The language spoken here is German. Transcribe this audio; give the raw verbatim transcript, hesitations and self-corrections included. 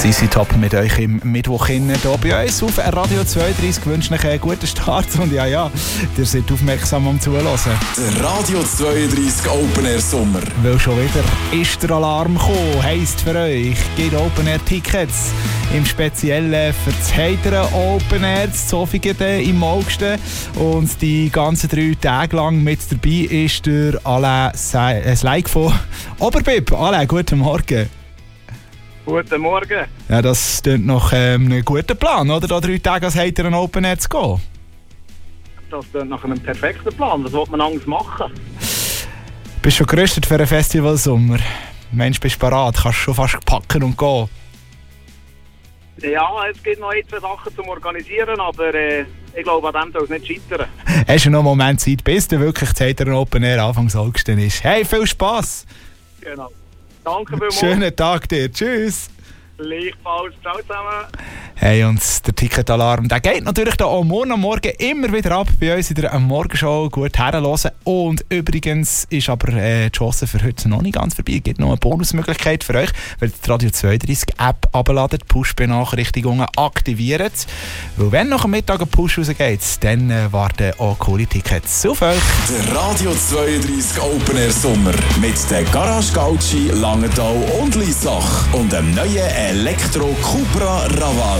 C C Top mit euch im Mittwoch hier bei uns auf Radio zweiunddreißig. Ich wünsche euch einen guten Start und ja, ja, ihr seid aufmerksam am Zuhören. Der Radio zweiunddreißig Open Air Sommer. Weil schon wieder ist der Alarm gekommen, heisst für euch, geht Open Air Tickets. Im Speziellen für das heitere Open Air, das Zofingen im August. Und die ganzen drei Tage lang mit dabei ist der Alain Sleik von Oberbib. Alain, guten Morgen. Guten Morgen. Ja, das klingt nach ähm, einem guten Plan, oder? Da drei Tage als heiteren Open Air zu gehen. Das klingt nach einem perfekten Plan. Was will man Angst machen? Bist du schon gerüstet für einen Festivalsommer? Mensch, bist du bereit? Kannst du schon fast packen und gehen? Ja, es gibt noch ein, zwei Sachen zum Organisieren, aber äh, ich glaube, an dem soll es nicht scheitern. Hast du noch einen Moment Zeit, bis du wirklich das heiteren Open Air Anfang August ist? Hey, viel Spass! Genau. Danke vielmals. Schönen Tag dir. Tschüss. Gleichfalls. Ciao zusammen. Hey, und der Ticketalarm, der geht natürlich da auch morgen am Morgen immer wieder ab bei uns in der Morgenshow. Gut herhören. Und übrigens ist aber äh, die Chance für heute noch nicht ganz vorbei. Es gibt noch eine Bonusmöglichkeit für euch, weil ihr die Radio zweiunddreißig App abladet, Push-Benachrichtigungen aktiviert. Weil wenn nach dem Mittag ein Push rausgeht, dann äh, warten auch coole Tickets auf euch. Der Radio zweiunddreißig Open Air Sommer mit der Garage Gauci, Langenthal und Liesach und dem neuen Elektro Cupra Raval.